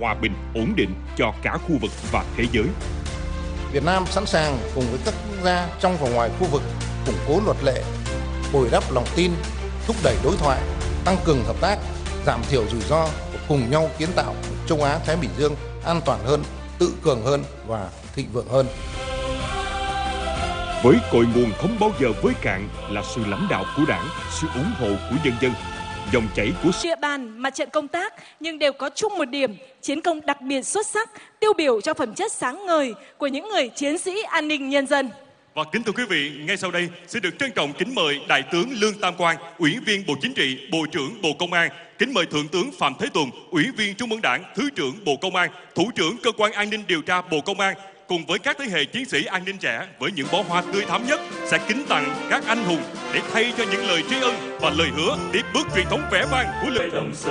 hòa bình, ổn định cho cả khu vực và thế giới. Việt Nam sẵn sàng cùng với các quốc gia trong và ngoài khu vực củng cố luật lệ, bồi đắp lòng tin, thúc đẩy đối thoại, tăng cường hợp tác, giảm thiểu rủi ro và cùng nhau kiến tạo một Châu Á Thái Bình Dương an toàn hơn, tự cường hơn và thịnh vượng hơn. Với cội nguồn không bao giờ với cạn là sự lãnh đạo của Đảng, sự ủng hộ của nhân dân, dòng chảy của địa bàn mặt trận công tác nhưng đều có chung một điểm, chiến công đặc biệt xuất sắc, tiêu biểu cho phẩm chất sáng ngời của những người chiến sĩ an ninh nhân dân. Và kính thưa quý vị, ngay sau đây sẽ được trân trọng kính mời Đại tướng Lương Tam Quang, Ủy viên Bộ Chính trị, Bộ trưởng Bộ Công an, kính mời Thượng tướng Phạm Thế Tùng, Ủy viên Trung ương Đảng, Thứ trưởng Bộ Công an, Thủ trưởng Cơ quan An ninh Điều tra Bộ Công an, cùng với các thế hệ chiến sĩ an ninh trẻ với những bó hoa tươi thắm nhất sẽ kính tặng các anh hùng để thay cho những lời tri ân và lời hứa tiếp bước truyền thống vẻ vang của lực lượng.